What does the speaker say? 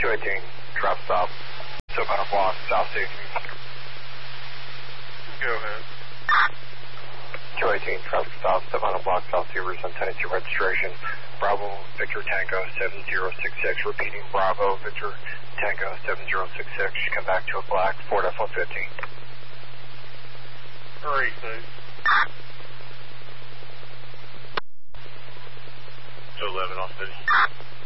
218, drop stop, Savannah Block, South Safety. Go ahead. 218, traffic stop, Savannah Block, South Seavers on tenancy registration. Bravo, Victor Tango 7066, repeating Bravo, Victor Tango 7066. Come back to a black, Ford F-150. Hurry, please. 211, off city.